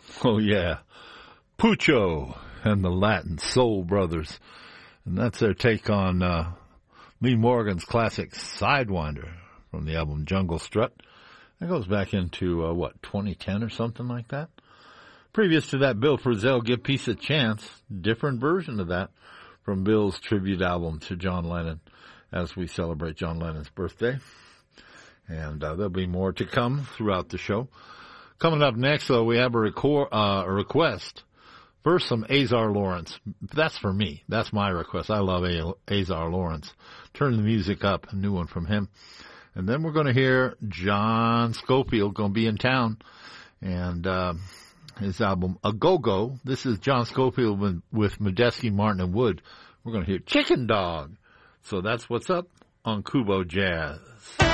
Oh, yeah. Pucho and the Latin Soul Brothers. And that's their take on Lee Morgan's classic Sidewinder from the album Jungle Strut. That goes back into, 2010 or something like that? Previous to that, Bill Frisell, Give Peace a Chance. Different version of that from Bill's tribute album to John Lennon as we celebrate John Lennon's birthday. And there'll be more to come throughout the show. Coming up next, though, we have a request. First, some Azar Lawrence. That's for me. That's my request. I love Azar Lawrence. Turn the music up. A new one from him. And then we're going to hear John Scofield going to be in town. And his album, A Go-Go. This is John Scofield with Medeski, Martin, and Wood. We're going to hear Chicken Dog. So that's what's up on Kubo Jazz.